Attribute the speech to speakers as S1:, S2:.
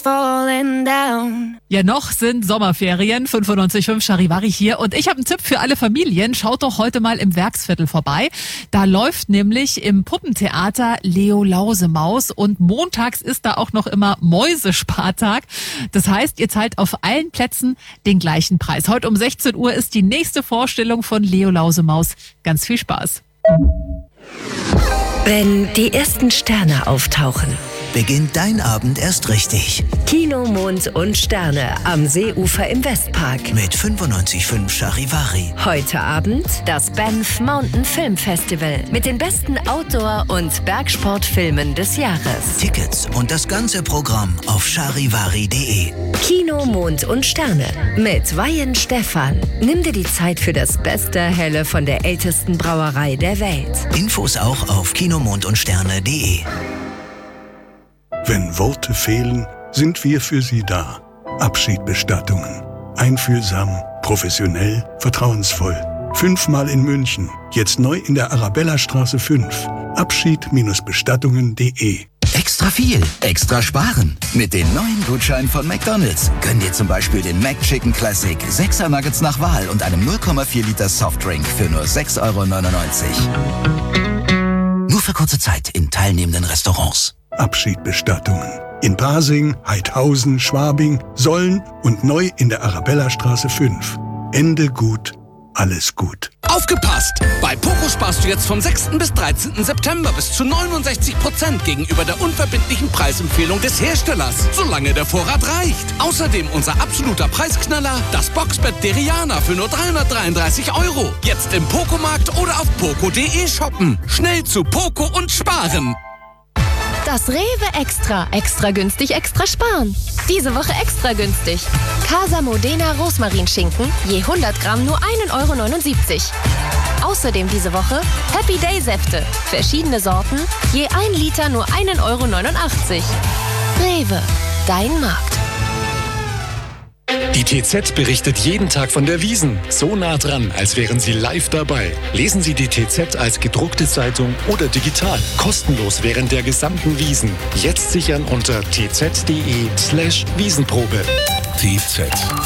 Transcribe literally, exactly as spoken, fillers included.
S1: falling down.
S2: Ja, noch sind Sommerferien, fünfundneunzig Komma fünf Charivari hier und ich habe einen Tipp für alle Familien. Schaut doch heute mal im Werksviertel vorbei. Da läuft nämlich im Puppentheater Leo Lausemaus und montags ist da auch noch immer Mäusespartag. Das heißt, ihr zahlt auf allen Plätzen den gleichen Preis. Heute um sechzehn Uhr ist die nächste Vorstellung von Leo Lausemaus. Ganz viel Spaß.
S3: Wenn die ersten Sterne auftauchen,
S4: beginnt dein Abend erst richtig.
S3: Kino, Mond und Sterne am Seeufer im Westpark.
S4: Mit fünfundneunzig Komma fünf Charivari.
S3: Heute Abend das Banff Mountain Film Festival mit den besten Outdoor- und Bergsportfilmen des Jahres.
S4: Tickets und das ganze Programm auf charivari punkt de.
S3: Kino, Mond und Sterne mit Weihen Stephan. Nimm dir die Zeit für das beste Helle von der ältesten Brauerei der Welt.
S4: Infos auch auf kinomond und sterne punkt de.
S5: Wenn Worte fehlen, sind wir für Sie da. Abschiedbestattungen. Einfühlsam, professionell, vertrauensvoll. Fünfmal in München. Jetzt neu in der Arabellastraße fünf. Abschied Bestattungen punkt de.
S6: Extra viel, extra sparen. Mit den neuen Gutscheinen von McDonald's. Gönn dir zum Beispiel den McChicken Classic, sechser Nuggets nach Wahl und einem null Komma vier Liter Softdrink für nur sechs Euro neunundneunzig. Nur für kurze Zeit in teilnehmenden Restaurants.
S5: Abschiedbestattungen. In Pasing, Heidhausen, Schwabing, Solln und neu in der Arabellastraße fünf. Ende gut, alles gut.
S7: Aufgepasst! Bei Poco sparst du jetzt vom sechsten bis dreizehnten September bis zu neunundsechzig Prozent gegenüber der unverbindlichen Preisempfehlung des Herstellers, solange der Vorrat reicht. Außerdem unser absoluter Preisknaller, das Boxbett Deriana für nur dreihundertdreiunddreißig Euro. Jetzt im Poco-Markt oder auf poco punkt de shoppen. Schnell zu Poco und sparen!
S8: Das Rewe Extra. Extra günstig, extra sparen. Diese Woche extra günstig. Casa Modena Rosmarinschinken, je hundert Gramm nur ein Euro neunundsiebzig. Außerdem diese Woche Happy Day Säfte. Verschiedene Sorten, je ein Liter nur ein Euro neunundachtzig. Rewe, dein Markt.
S9: Die T Z berichtet jeden Tag von der Wiesn. So nah dran, als wären Sie live dabei. Lesen Sie die T Z als gedruckte Zeitung oder digital. Kostenlos während der gesamten Wiesn. Jetzt sichern unter t z punkt de slash Wiesenprobe.
S5: T Z.